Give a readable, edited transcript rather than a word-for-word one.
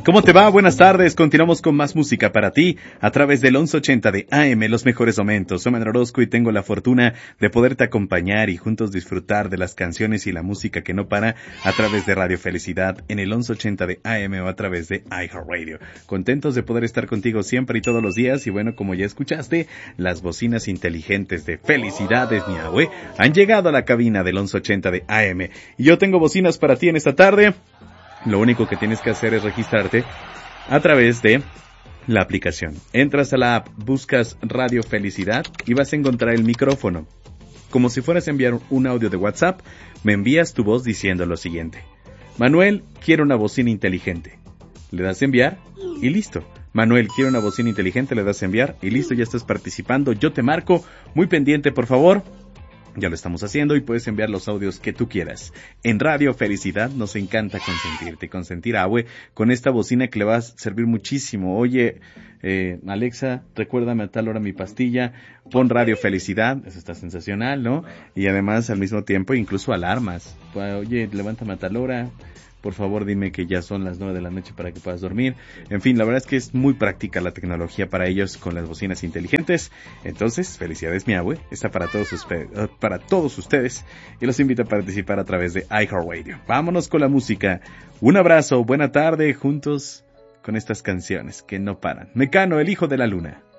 ¿Cómo te va? Buenas tardes. Continuamos con más música para ti a través del 1180 de AM, los mejores momentos. Soy Manuel Orozco y tengo la fortuna de poderte acompañar y juntos disfrutar de las canciones y la música que no para a través de Radio Felicidad en el 1180 de AM o a través de iHeartRadio. Contentos de poder estar contigo siempre y todos los días y bueno, como ya escuchaste, las bocinas inteligentes de Felicidades Miahue han llegado a la cabina del 1180 de AM y yo tengo bocinas para ti en esta tarde. Lo único que tienes que hacer es registrarte a través de la aplicación. Entras a la app, buscas Radio Felicidad y vas a encontrar el micrófono. Como si fueras a enviar un audio de WhatsApp, me envías tu voz diciendo lo siguiente. Manuel, quiero una bocina inteligente. Le das a enviar y listo. Manuel, quiero una bocina inteligente, le das a enviar y listo, ya estás participando. Yo te marco, muy pendiente por favor. Ya lo estamos haciendo y puedes enviar los audios que tú quieras. En Radio Felicidad nos encanta consentirte, consentir a Abue con esta bocina que le va a servir muchísimo. Oye, Alexa, recuérdame a tal hora mi pastilla, pon Radio Felicidad, eso está sensacional, ¿no? Y además al mismo tiempo incluso alarmas. Oye, levántame a tal hora. Por favor, dime que ya son las 9 de la noche para que puedas dormir. En fin, la verdad es que es muy práctica la tecnología para ellos con las bocinas inteligentes. Entonces, felicidades, mi abue. Está para todos ustedes. Y los invito a participar a través de iHeartRadio. Vámonos con la música. Un abrazo, buena tarde, juntos con estas canciones que no paran. Mecano, el hijo de la luna.